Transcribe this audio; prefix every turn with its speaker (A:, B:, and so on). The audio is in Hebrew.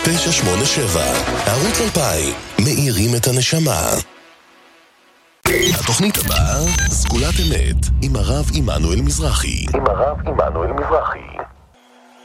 A: 987, ערוץ 2000, מאירים את הנשמה. התוכנית הבאה, סגולת אמת, עם הרב עמנואל מזרחי.